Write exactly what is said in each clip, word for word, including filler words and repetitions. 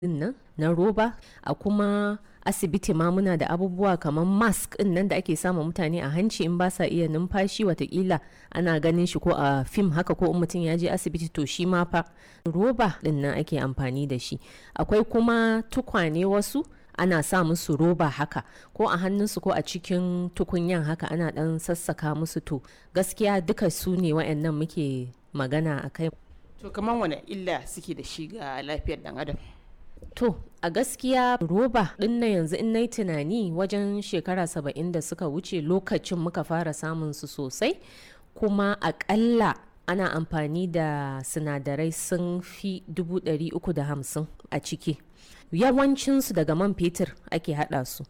din nan na roba. A kuma asibiti ma muna da abubuwa kamar mask din nan da ake sama mutane a hanci in ba sa iya numfashi, watakila ana ganin shi ko a fim haka, ko in mutum ya je asibiti to shi ma fa roba din nan ake amfani da shi. Akwai kuma tukwane wasu ana sa musu roba haka, ko a hannunsu ko a cikin tukunyan haka ana dan sassaka musu. To gaskiya duka su ne wa'annan muke magana a kai. To kamar wane illa suke da shi ga lafiyar dan adam? To a gaskiya roba din na yanzu in nayi tunani wajen shekara saba'in da suka wuce lokacin muka fara samun su sosai, kuma akalla ana amfani da sinadarai sun fi dubu ɗari uku da hamsin a ciki. Yawancinsu daga man fetur ake haɗa su.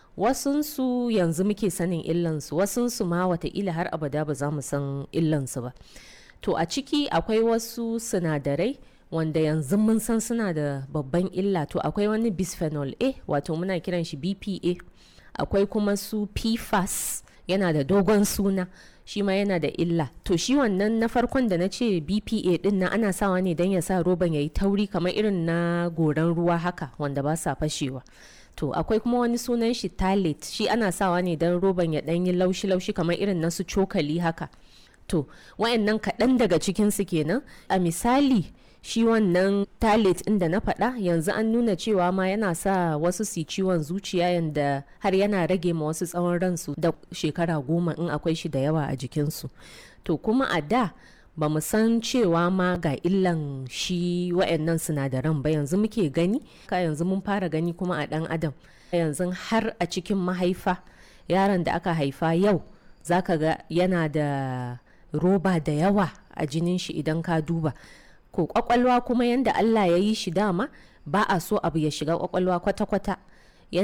Wasunsu yanzu muke sanin illansu, wasunsu ma wataƙila har abada ba za mu san illansu ba. To a ciki akwai wasu sinadarai wanda yanzu mun san suna da babban illa. To akwai wani bisphenol A, wato muna kiran shi B P A. Akwai kuma su P FAS, yana da dogon suna, shi ma yana da illa. To shi wannan na farkon da na ce B P A din nan ana sawa ne don ya sa roban ya yi tauri kamar irin na goran ruwa haka wanda ba sa fashewa. To akwai kuma wani sunan shi Talate, shi ana sawa ne don roban ya ɗan yi laushi-laushi kamar irin na su cokali haka. To wayannan kaɗan daga cikinsu kenan. A misali shi wannan Talate inda na faɗa yanzu an nuna cewa ma yana sa wasu su ciwon zuciya, yanda har yana rage ma wasu tsawon ransu da shekara goma in akwai shi da yawa a jikinsu. To kuma a da ba mu san cewa ma ga illan shi wayannan sinadaran ba, yanzu muke gani ka yanzu mun fara gani kuma a ɗan adam. Yanzu har a cikin mahaifa yaron da aka haifa yau zaka ga yana da roba da yawa a jinin shi idan ka duba. Ko kwakwalwa kuma yanda Allah ya yi shi dama ba a so abu ya shiga kwakwalwa kwata-kwata.